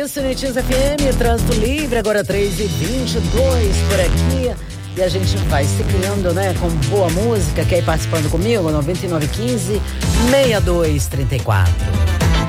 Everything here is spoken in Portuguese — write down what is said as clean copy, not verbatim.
isso, Netinhos FM, trânsito livre, agora 3h22 por aqui. E a gente vai seguindo, né, com boa música. Quer ir participando comigo? 9915-6234.